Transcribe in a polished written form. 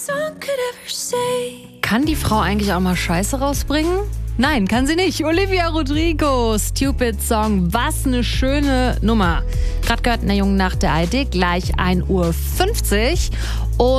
Kann die Frau eigentlich auch mal Scheiße rausbringen? Nein, kann sie nicht. Olivia Rodrigo, Stupid Song, was eine schöne Nummer. Gerade gehört in der Jungen Nacht der ARD, gleich 1:50 Uhr. Und